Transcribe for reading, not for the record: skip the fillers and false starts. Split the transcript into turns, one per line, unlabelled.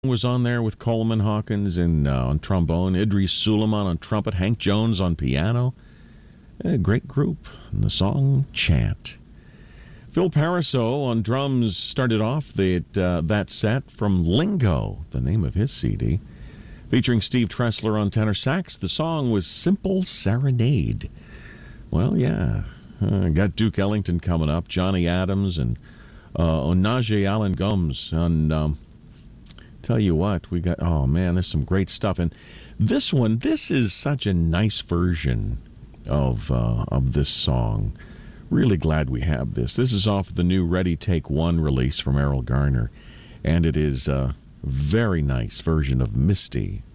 was on there with Coleman Hawkins and on trombone, Idris Suleiman on trumpet, Hank Jones on piano. A great group. And the song Chant. Phil Pariseau on drums started off that set from Lingo, the name of his CD. Featuring Steve Tressler on tenor sax, the song was Simple Serenade. Well, yeah. Got Duke Ellington coming up, Johnny Adams, and Onaje Allen Gomes. And tell you what, we got, oh man, there's some great stuff. And this is such a nice version of this song. Really glad we have this. This is off the new Ready Take One release from Errol Garner, and it is a very nice version of Misty.